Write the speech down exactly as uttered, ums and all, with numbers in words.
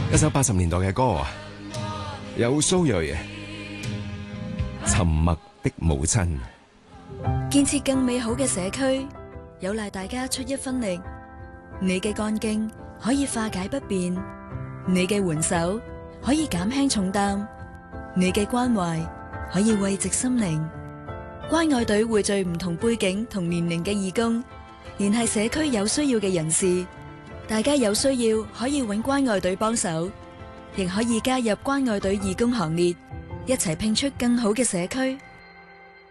一首八十年代嘅歌啊，有蘇芮《沉默的母親》。 建設更美好嘅社區，有賴大家出一分力。你嘅幹勁可以化解不便，你嘅援手可以減輕重擔，你嘅關懷可以慰藉心靈。關愛隊匯聚唔同背景同年齡嘅義工，聯繫社區有需要嘅人士。大家有需要可以揾關愛隊幫手，亦可以加入關愛隊義工行列，一齊拼出更好嘅社區。